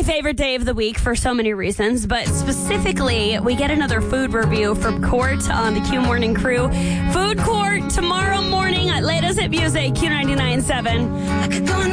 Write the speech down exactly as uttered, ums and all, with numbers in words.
favorite day of the week for so many reasons, but specifically, we get another food review from Court on the Q Morning Crew. Food Court tomorrow morning at Latest Hit Music, Q ninety-nine point seven. I could go